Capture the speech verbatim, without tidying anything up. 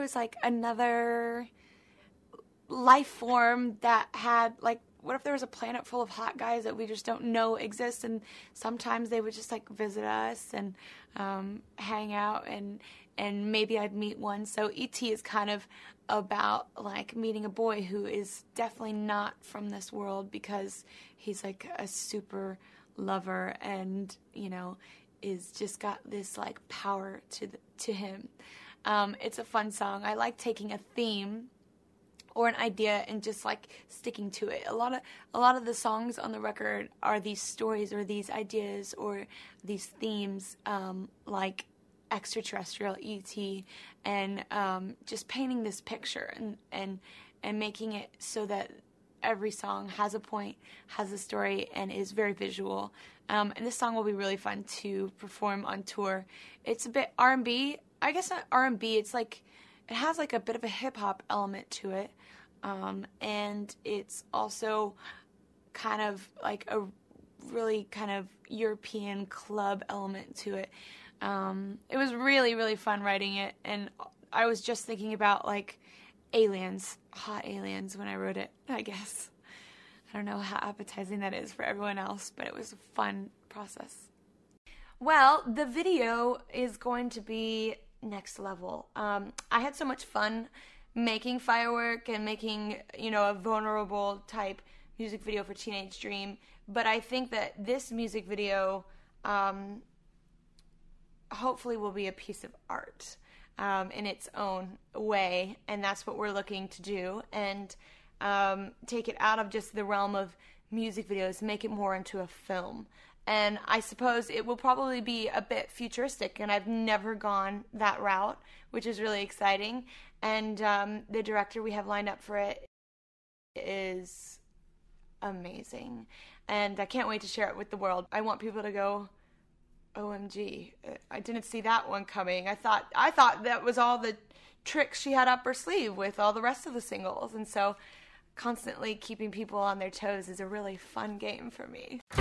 was like another life form that had like, what if there was a planet full of hot guys that we just don't know exist, and sometimes they would just like visit us and um, hang out, and and maybe I'd meet one. So E T is kind of about like meeting a boy who is definitely not from this world, because he's like a super lover and, you know, is just got this like power to the, to him. Um, it's a fun song. I like taking a theme or an idea and just like sticking to it. A lot of a lot of the songs on the record are these stories or these ideas or these themes, um, like extraterrestrial E T, and um, just painting this picture and and and making it so that every song has a point, has a story, and is very visual. Um, and this song will be really fun to perform on tour. It's a bit R and B. I guess not R and B. It's like, it has like a bit of a hip-hop element to it. Um, and it's also kind of like a really kind of European club element to it. Um, it was really, really fun writing it. And I was just thinking about like aliens, hot aliens when I wrote it, I guess. I don't know how appetizing that is for everyone else, but it was a fun process. Well, the video is going to be next level. Um, I had so much fun making Firework and making, you know, a vulnerable type music video for Teenage Dream, but I think that this music video um, hopefully will be a piece of art um, in its own way, and that's what we're looking to do, and um, take it out of just the realm of music videos, make it more into a film. And I suppose it will probably be a bit futuristic, and I've never gone that route, which is really exciting. And um, the director we have lined up for it is amazing, and I can't wait to share it with the world. I want people to go, O M G, I didn't see that one coming. I thought I thought that was all the tricks she had up her sleeve with all the rest of the singles. And so constantly keeping people on their toes is a really fun game for me.